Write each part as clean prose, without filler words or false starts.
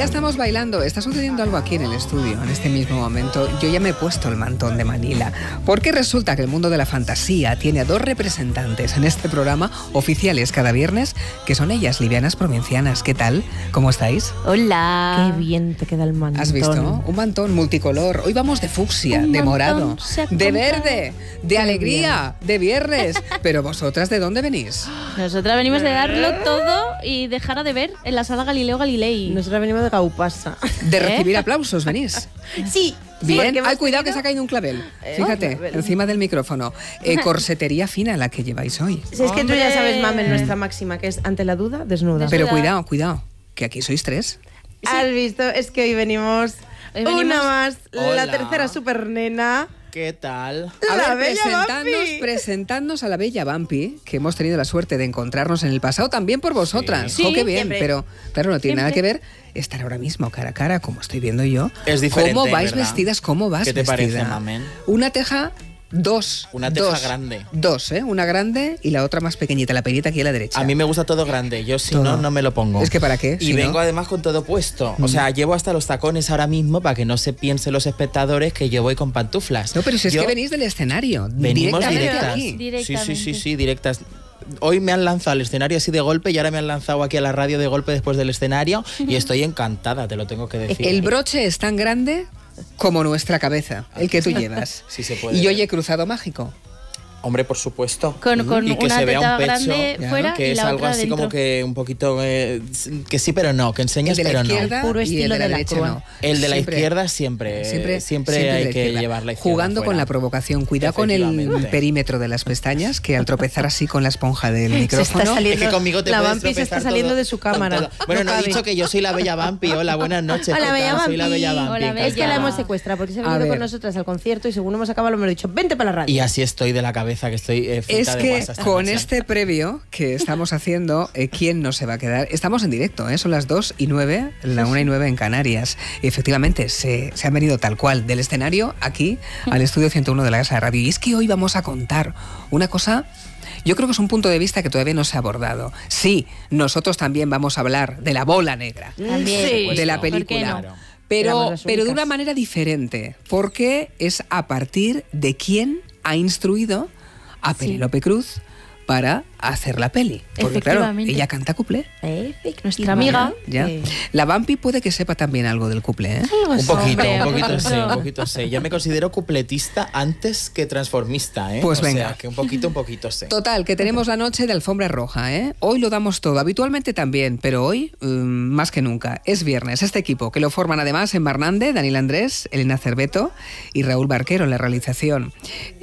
ya estamos bailando. Está sucediendo algo aquí en el estudio, en este mismo momento. Yo ya me he puesto el mantón de Manila, porque resulta que el mundo de la fantasía tiene a 2 representantes en este programa, oficiales cada viernes, que son ellas, livianas provincianas. ¿Qué tal? ¿Cómo estáis? Hola. Qué bien te queda el mantón. ¿Has visto? Un mantón multicolor. Hoy vamos de fucsia, de morado, de verde, de alegría, de viernes. Pero vosotras, ¿de dónde venís? Nosotras venimos de darlo todo y dejar de ver en la sala Galileo Galilei. Nosotros venimos de Gaupasa. De recibir aplausos, venís. Sí. Bien, ay, cuidado que se ha caído un clavel. Fíjate, encima del micrófono. Corsetería fina la que lleváis hoy. Si es que tú ya sabes, Mamen, nuestra máxima, que es ante la duda, desnuda. Pero cuidado, que aquí sois 3. Sí. ¿Has visto? Es que hoy venimos una más, Hola. la tercera super nena. ¿Qué tal? A ver, presentadnos a la bella Vampi, que hemos tenido la suerte de encontrarnos en el pasado también por vosotras. Sí, qué bien, siempre. pero claro, no tiene nada que ver estar ahora mismo cara a cara, como estoy viendo yo. Es diferente, ¿Cómo vais ¿verdad? vestidas? ¿Cómo vas ¿Qué te vestida? parece, Mamen? Una teja... 2. Una teja grande. 2, una grande y la otra más pequeñita, la perita aquí a la derecha. A mí me gusta todo grande, yo si Todo. no me lo pongo. Es que ¿para qué? Y Si vengo no... además con todo puesto. O sea, llevo hasta los tacones ahora mismo para que no se piensen los espectadores que yo voy con pantuflas. No, pero si es Yo- que venís del escenario. Venimos directamente directas. aquí. Directamente. Sí, directas. Hoy me han lanzado al escenario así de golpe y ahora me han lanzado aquí a la radio de golpe después del escenario y estoy encantada, te lo tengo que decir. El broche es tan grande como nuestra cabeza, el que tú llevas. Sí se puede Y ver. oye, cruzado mágico. Hombre, por supuesto. Con Y que una se vea teta un pecho, grande ya, fuera que y es la algo otra así dentro. como que un poquito que sí pero no, que El enseñas de la pero no. izquierda Puro y el estilo de la de la derecha crua. no. El de la Siempre- izquierda siempre de hay la que izquierda. llevar la izquierda Jugando con fuera. la provocación. Cuidado con el Efectivamente. perímetro de las pestañas, que al tropezar así con la esponja del Se micrófono... está saliendo, Es que conmigo te la puedes Vampi se tropezar está saliendo todo- de su con cámara. todo. Bueno, no he cabe. dicho que yo soy la bella Vampi. Hola, buenas noches. Hola, ¿qué bella tal? Soy la Vampi. bella Vampi. Hola, bella. Es que la hemos secuestrado porque se ha A venido ver. con nosotras al concierto y según hemos acabado lo hemos dicho, vente para la radio. Y así estoy de la cabeza, que estoy frita Es de que guasa esta con noche. este previo que estamos haciendo, ¿quién no se va a quedar? Estamos en directo, son las 2:09, la 1:09 en Canarias. Efectivamente, se han venido tal cual del escenario aquí al estudio 101 de la Casa de Radio. Y es que hoy vamos a contar una cosa... Yo creo que es un punto de vista que todavía no se ha abordado. Sí, nosotros también vamos a hablar de la bola negra, También. Sí. de la ¿Por qué película. no? Claro. Pero Éramos las de únicas. una manera diferente, porque es a partir de quién ha instruido a Penélope Cruz para hacer la peli. Porque claro, Efectivamente. ella canta cuplé. Nuestra amiga. Ya. La Vampi puede que sepa también algo del cuplé, ¿eh? Un poquito, Hombre, un poquito sé. Yo me considero cupletista antes que transformista, ¿eh? Pues o venga. sea, que un poquito sé. Total, que tenemos la noche de alfombra roja, ¿eh? Hoy lo damos todo, habitualmente también, pero hoy más que nunca. Es viernes, este equipo que lo forman además en Barnande, Daniel Andrés, Elena Cerveto y Raúl Barquero en la realización.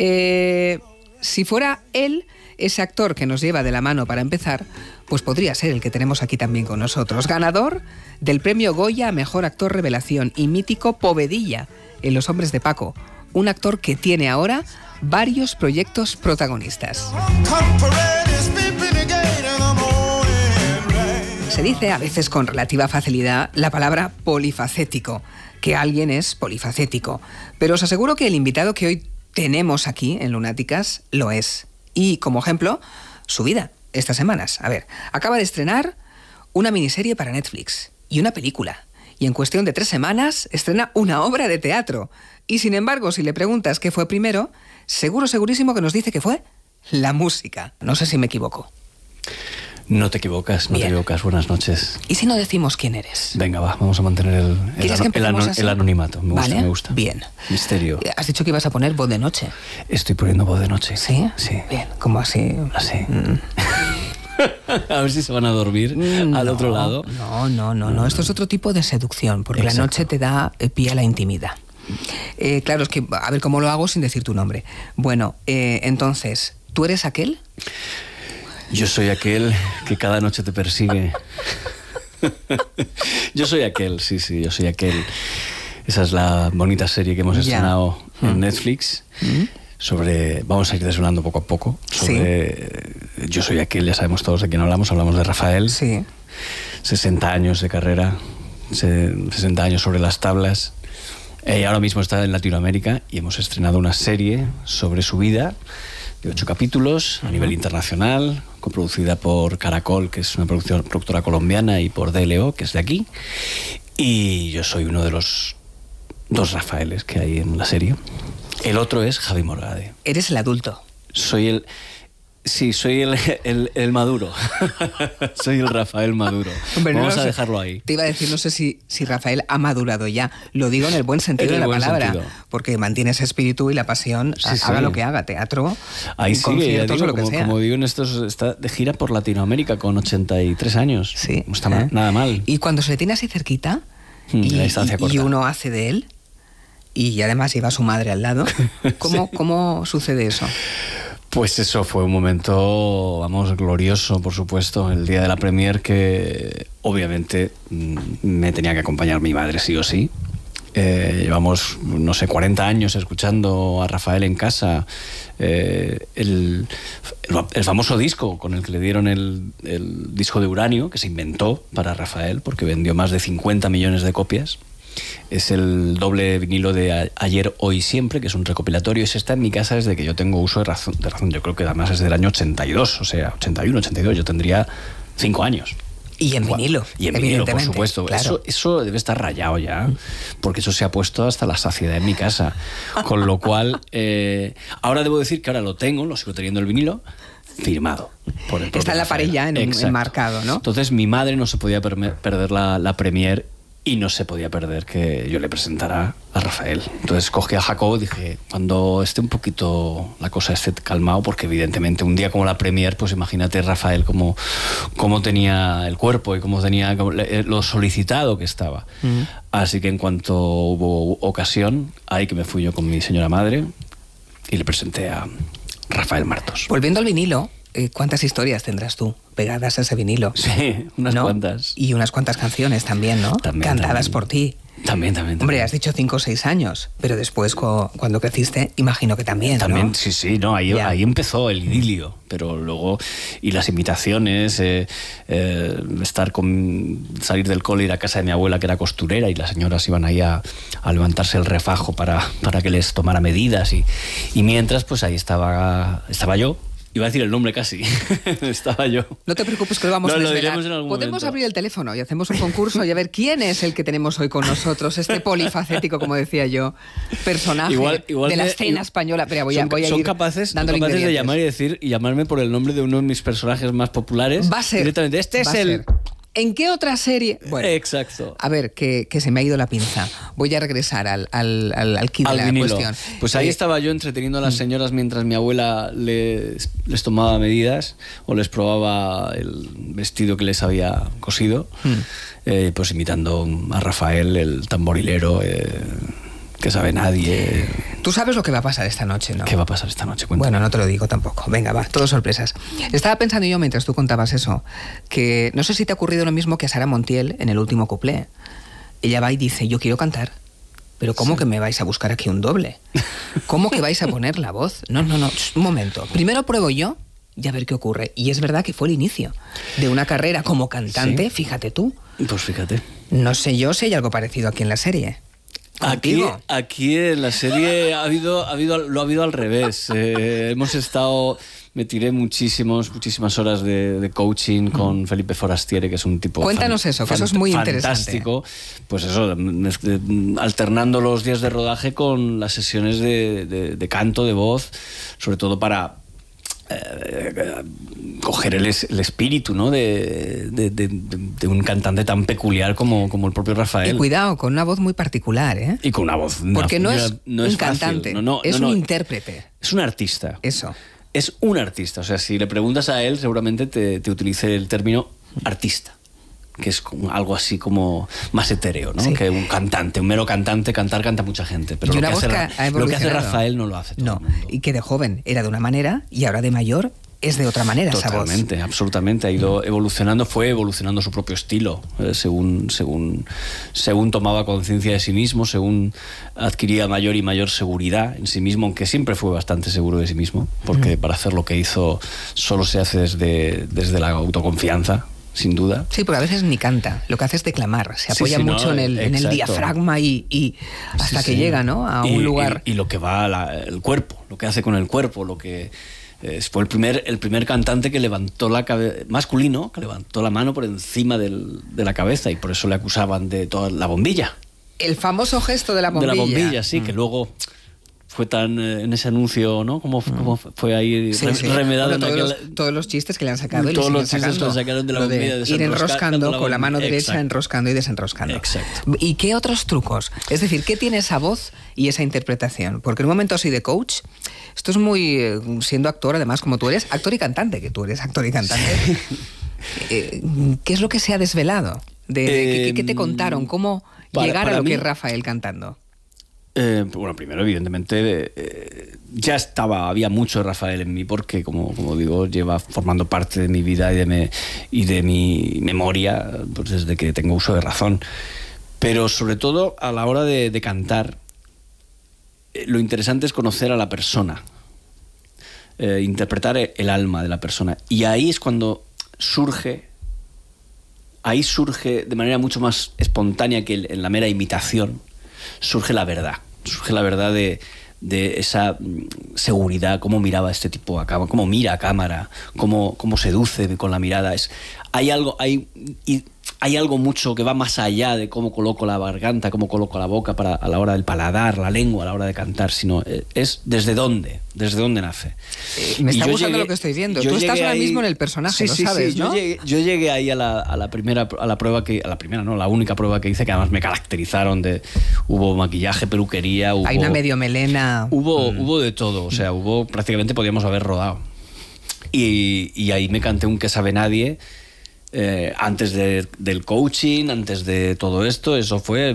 Si fuera él, ese actor que nos lleva de la mano para empezar, pues podría ser el que tenemos aquí también con nosotros. Ganador del premio Goya a Mejor Actor Revelación y mítico Povedilla en Los Hombres de Paco. Un actor que tiene ahora varios proyectos protagonistas. Se dice a veces con relativa facilidad la palabra polifacético, que alguien es polifacético. Pero os aseguro que el invitado que hoy tenemos aquí en Lunáticas lo es. Y como ejemplo, su vida estas semanas. A ver, acaba de estrenar una miniserie para Netflix y una película. Y en cuestión de 3 semanas estrena una obra de teatro. Y sin embargo, si le preguntas qué fue primero, segurísimo que nos dice que fue la música. No sé si me equivoco. No te equivocas, Bien. Buenas noches. ¿Y si no decimos quién eres? Venga, va, vamos a mantener ¿Quieres que empecemos así? el anonimato. Vale, Me gusta. bien. Misterio. Has dicho que ibas a poner voz de noche. Estoy poniendo voz de noche. ¿Sí? Sí. Bien, como así. Así. A ver si se van a dormir al otro lado. No. Esto es otro tipo de seducción, porque Exacto. la noche te da pie a la intimidad. Claro, es que, a ver cómo lo hago sin decir tu nombre. Bueno, entonces, ¿tú eres aquel? Yo soy aquel que cada noche te persigue. Yo soy aquel, sí, yo soy aquel. Esa es la bonita serie que hemos Ya. estrenado en Netflix. Vamos a ir desvelando poco a poco. Yo soy aquel, ya sabemos todos de quién hablamos de Rafael. Sí. 60 años de carrera, 60 años sobre las tablas. Ahora mismo está en Latinoamérica y hemos estrenado una serie sobre su vida de 8 capítulos a nivel internacional, coproducida por Caracol, que es una productora colombiana, y por DLO, que es de aquí. Y yo soy uno de los 2 Rafaeles que hay en la serie. El otro es Javi Morgade. Eres el adulto. Soy el... Sí, soy el Maduro. Soy el Rafael Maduro. Hombre, no Vamos lo a sé. dejarlo ahí. Te iba a decir, no sé si Rafael ha madurado ya. Lo digo en el buen sentido En de el la buen palabra. sentido. Porque mantiene ese espíritu y la pasión, Sí, haga sí. lo que haga, teatro, Ahí sigue, ya conciertos digo, o lo que como, sea. como digo, está de gira por Latinoamérica con 83 años. Sí. No está nada mal. Y cuando se le tiene así cerquita La distancia corta. y uno hace de él y además lleva a su madre al lado, ¿cómo sucede eso? Pues eso fue un momento, vamos, glorioso, por supuesto. El día de la premier, que obviamente me tenía que acompañar mi madre sí o sí. Llevamos, no sé, 40 años escuchando a Rafael en casa. El famoso disco con el que le dieron el disco de uranio, que se inventó para Rafael, porque vendió más de 50 millones de copias. Es el doble vinilo de Ayer, Hoy, Siempre, que es un recopilatorio. Ese está en mi casa desde que yo tengo uso de razón. Yo creo que además es del año 82, o sea, 81, 82. Yo tendría 5 años. Y en vinilo. Y en vinilo, por evidentemente, supuesto. claro. Eso debe estar rayado ya, porque eso se ha puesto hasta la saciedad en mi casa. Con lo cual, ahora debo decir que ahora lo sigo teniendo el vinilo firmado. Por el propio Está en la Rafael. pared ya Exacto. enmarcado, ¿no? Entonces mi madre no se podía perder la premier y no se podía perder que yo le presentara a Rafael. Entonces cogí a Jacobo y dije, cuando esté un poquito la cosa esté calmado, porque evidentemente un día como la premier, pues imagínate Rafael cómo tenía el cuerpo y cómo tenía lo solicitado que estaba. Así que en cuanto hubo ocasión, ahí que me fui yo con mi señora madre y le presenté a Rafael Martos. Volviendo al vinilo, ¿cuántas historias tendrás tú pegadas a ese vinilo? Sí, unas ¿No? cuantas. Y unas cuantas canciones también, ¿no? También, Cantadas también. por ti. También. Hombre, has dicho 5 o 6 años, pero después cuando creciste, imagino que también, También, ¿no? sí, no, ahí empezó el idilio, pero luego, y las invitaciones, salir del cole, ir a casa de mi abuela, que era costurera, y las señoras iban ahí a levantarse el refajo para que les tomara medidas, y mientras, pues ahí estaba yo. Iba a decir el nombre casi. Estaba yo. No te preocupes que lo vamos a Lo desvelar. diremos en algún Podemos momento. abrir el teléfono y hacemos un concurso y a ver quién es el que tenemos hoy con nosotros, este polifacético, como decía yo, personaje Igual de la me- escena española. Pero voy a son ir capaces dándole de ingredientes. llamar y llamarme por el nombre de uno de mis personajes más populares. Va a ser. Directamente. Este va es a el... ser. ¿En qué otra serie? Bueno, Exacto. a ver, que se me ha ido la pinza. Voy a regresar al kit de Al la vinilo. cuestión. Pues ahí estaba yo entreteniendo a las señoras mientras mi abuela les tomaba medidas o les probaba el vestido que les había cosido, pues imitando a Rafael, el tamborilero, que sabe nadie. Tú sabes lo que va a pasar esta noche, ¿no? ¿Qué va a pasar esta noche? Cuéntame. Bueno, no te lo digo tampoco. Venga, va, todo sorpresas. Estaba pensando yo mientras tú contabas eso, que no sé si te ha ocurrido lo mismo que a Sara Montiel en el último cuplé. Ella va y dice, yo quiero cantar, pero ¿cómo que me vais a buscar aquí un doble? ¿Cómo que vais a poner la voz? No, un momento. Primero pruebo yo y a ver qué ocurre. Y es verdad que fue el inicio de una carrera como cantante, Sí. Fíjate tú. Pues fíjate. No sé yo si hay algo parecido aquí en la serie. Contigo. Aquí en la serie lo ha habido al revés. Me tiré muchísimas horas de coaching con Felipe Forastiere, que es un tipo Cuéntanos eso, que eso es muy fantástico. Pues eso, alternando los días de rodaje con las sesiones de canto, de voz, sobre todo para coger el espíritu, ¿no? de un cantante tan peculiar como el propio Rafael. Y cuidado, con una voz muy particular, ¿eh? Y con una voz. Porque no es no un fácil. cantante, es un intérprete. Es un artista. Eso. Es un artista. O sea, si le preguntas a él, seguramente te utilice el término artista, que es como algo así como más etéreo, ¿no? Sí. Que un cantante, un mero cantante. Canta mucha gente. Pero Y lo una que, voz hace, que ha lo que hace evolucionado. Rafael no lo hace todo No, el mundo. y que de joven era de una manera y ahora de mayor es de otra manera esa voz. Totalmente, absolutamente. Ha ido evolucionando, fue evolucionando su propio estilo, según tomaba conciencia de sí mismo, según adquiría mayor y mayor seguridad en sí mismo, aunque siempre fue bastante seguro de sí mismo, porque para hacer lo que hizo solo se hace desde la autoconfianza, sin duda. Sí, porque a veces ni canta, lo que hace es declamar, se Sí, apoya sí, mucho no, en el exacto. diafragma y hasta Sí, que sí. llega, ¿no? A un lugar. Y lo que va el cuerpo, lo que hace con el cuerpo, lo que Fue el primer cantante que levantó masculino, que levantó la mano por encima de la cabeza, y por eso le acusaban de toda la bombilla. El famoso gesto de la bombilla. De la bombilla, sí, que luego fue tan en ese anuncio, ¿no? Como fue ahí remedado. Bueno, todos los chistes que le han sacado. Todos los chistes que le sacaron de la bombilla. De ir enroscando con la mano derecha, exacto, enroscando y desenroscando. Exacto. ¿Y qué otros trucos? Es decir, ¿qué tiene esa voz y esa interpretación? Porque en un momento así de coach, esto es muy... siendo actor, además, como tú eres, actor y cantante, que tú eres actor y cantante. ¿Qué es lo que se ha desvelado? ¿Qué te contaron? ¿Cómo llegar a lo que es Rafael cantando? Bueno, primero, evidentemente, ya había mucho de Rafael en mí, porque, como digo, lleva formando parte de mi vida y de mi memoria, pues desde que tengo uso de razón. Pero sobre todo a la hora de cantar, lo interesante es conocer a la persona, interpretar el alma de la persona. Y ahí es cuando surge de manera mucho más espontánea que en la mera imitación, surge la verdad. Surge la verdad de esa seguridad, cómo miraba este tipo a cámara, cómo mira a cámara, cómo seduce con la mirada. Hay algo mucho que va más allá de cómo coloco la garganta, cómo coloco la boca a la hora del paladar, la lengua a la hora de cantar, sino es desde dónde nace. Me está gustando lo que estoy viendo. Tú estás ahora mismo en el personaje, sí, lo sabes, sí. ¿no? Yo llegué ahí a la única prueba que hice, que además me caracterizaron. Hubo maquillaje, peluquería, hay una medio melena. Hubo de todo, o sea, prácticamente podíamos haber rodado. Y ahí me canté un Que sabe nadie. Antes del coaching, antes de todo esto, eso fue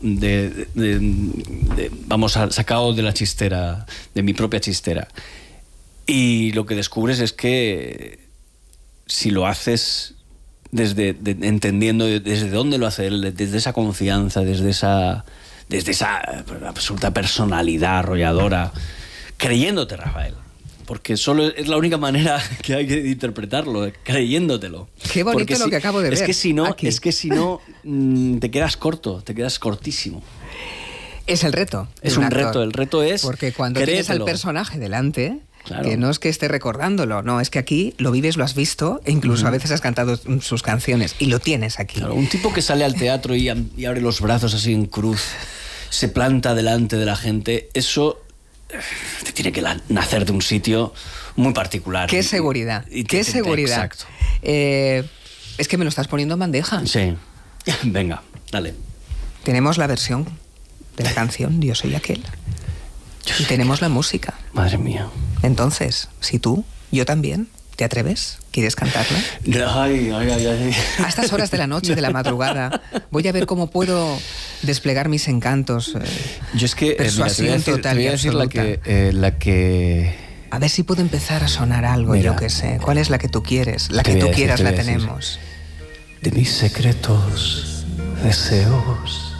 sacado de la chistera, de mi propia chistera. Y lo que descubres es que si lo haces entendiendo desde dónde lo hace él, desde esa confianza, desde esa absoluta personalidad arrolladora, creyéndote, Rafael. Porque solo es la única manera que hay de interpretarlo, creyéndotelo. Qué bonito lo que acabo de ver. Es que si no te quedas corto, te quedas cortísimo. Es el reto. Es un reto. El reto es porque cuando créetelo. tienes al personaje delante, claro, que no es que esté recordándolo, no, es que aquí lo vives, lo has visto, e incluso a veces has cantado sus canciones y lo tienes aquí. Claro, un tipo que sale al teatro y abre los brazos así en cruz, se planta delante de la gente, eso te tiene que nacer de un sitio muy particular. ¡Qué seguridad! ¡Qué seguridad! Exacto. Es que me lo estás poniendo en bandeja. Sí. Venga, dale. Tenemos la versión de la canción Yo soy aquel. Y tenemos la música. Madre mía. Entonces, si tú, yo también, ¿te atreves? ¿Quieres cantarla? Ay. A estas horas de la noche, de la madrugada, voy a ver cómo puedo desplegar mis encantos. Yo es que persuasión total y absoluta. la que a ver si puedo empezar a sonar algo, yo que sé. ¿Cuál es la que tú quieres? La que tú quieras la tenemos. De mis secretos, deseos,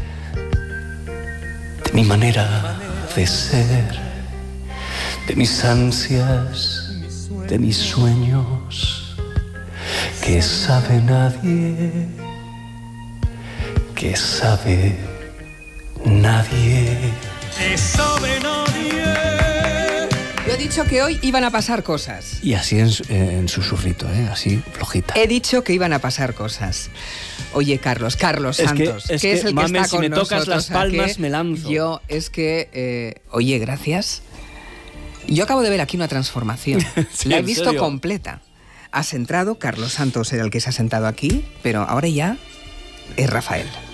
de mi manera de ser, de mis ansias, de mis sueños, que sabe nadie, que sabe nadie. Que sabe nadie. Yo he dicho que hoy iban a pasar cosas. Y así en susurrito, así flojita. He dicho que iban a pasar cosas. Oye, Carlos Santos, que es el que está con si me nosotros tocas las palmas, aquí. me lanzo. Yo es que... oye, gracias. Yo acabo de ver aquí una transformación. Sí, la he ¿en visto serio? completa. Has entrado, Carlos Santos era el que se ha sentado aquí, pero ahora ya es Rafael.